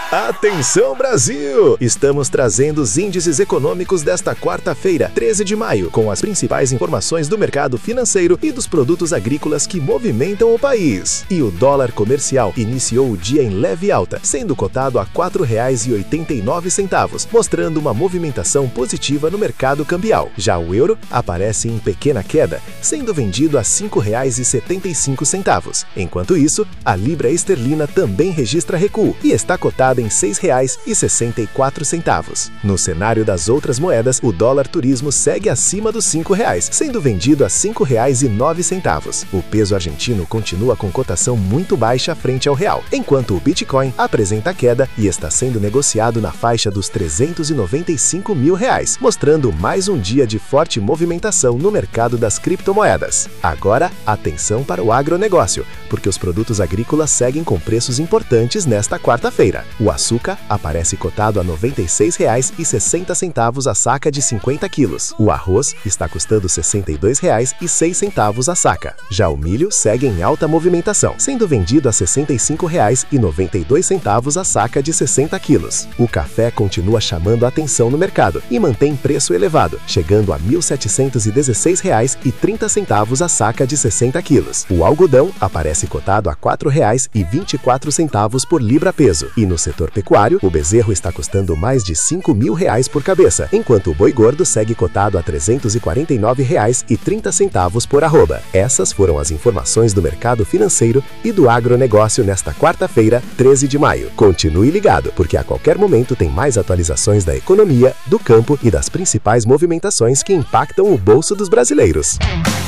Atenção, Brasil! Estamos trazendo os índices econômicos desta quarta-feira, 13 de maio, com as principais informações do mercado financeiro e dos produtos agrícolas que movimentam o país. E o dólar comercial iniciou o dia em leve alta, sendo cotado a R$ 4,89, mostrando uma movimentação positiva no mercado cambial. Já o euro aparece em pequena queda, sendo vendido a R$ 5,75. Enquanto isso, a libra esterlina também registra recuo e está cotada em R$ 6,64. No cenário das outras moedas, o dólar turismo segue acima dos R$ 5, sendo vendido a R$ 5,09. O peso argentino continua com cotação muito baixa frente ao real, enquanto o Bitcoin apresenta queda e está sendo negociado na faixa dos R$ 395 mil, mostrando mais um dia de forte movimentação no mercado das criptomoedas. Agora, atenção para o agronegócio, porque os produtos agrícolas seguem com preços importantes nesta quarta-feira. O açúcar aparece cotado a R$ 96,60 a saca de 50 quilos. O arroz está custando R$ 62,06 a saca. Já o milho segue em alta movimentação, sendo vendido a R$ 65,92 a saca de 60 quilos. O café continua chamando a atenção no mercado e mantém preço elevado, chegando a R$ 1.716,30 a saca de 60 quilos. O algodão aparece cotado a R$ 4,24 por libra-peso. E no setor pecuário, o bezerro está custando mais de R$ 5 mil por cabeça, enquanto o boi gordo segue cotado a R$ 349,30 por arroba. Essas foram as informações do mercado financeiro e do agronegócio nesta quarta-feira, 13 de maio. Continue ligado, porque a qualquer momento tem mais atualizações da economia, do campo e das principais movimentações que impactam o bolso dos brasileiros.